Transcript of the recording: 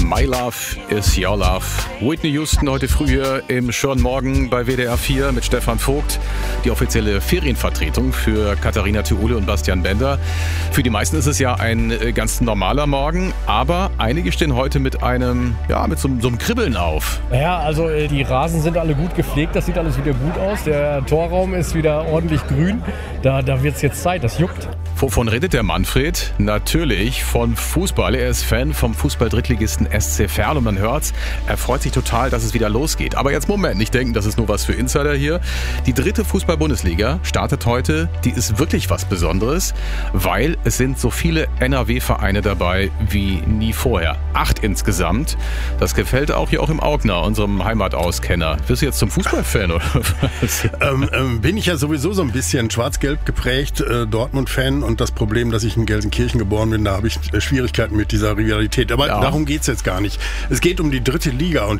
My Love is Your Love. Whitney Houston heute früh hier im Schönen Morgen bei WDR 4 mit Stefan Vogt. Die offizielle Ferienvertretung für Katharina Thiule und Bastian Bender. Für die meisten ist es ja ein ganz normaler Morgen, aber einige stehen heute mit so einem Kribbeln auf. Ja, also die Rasen sind alle gut gepflegt, das sieht alles wieder gut aus. Der Torraum ist wieder ordentlich grün. Da wird es jetzt Zeit, das juckt. Wovon redet der Manfred? Natürlich von Fußball. Er ist Fan vom Fußball-Drittligisten SC Verl und man hört's, er freut sich total, dass es wieder losgeht. Aber jetzt Moment, nicht denken, das ist nur was für Insider hier. Die 3. Fußball-Bundesliga startet heute. Die ist wirklich was Besonderes, weil es sind so viele NRW-Vereine dabei wie nie vorher. 8 insgesamt. Das gefällt auch hier im Augner, unserem Heimatauskenner. Wirst du jetzt zum Fußballfan oder was? Bin ich ja sowieso so ein bisschen schwarz-gelb geprägt, Dortmund-Fan. Und das Problem, dass ich in Gelsenkirchen geboren bin, da habe ich Schwierigkeiten mit dieser Rivalität. Aber darum geht's jetzt gar nicht. Es geht um die 3. Liga und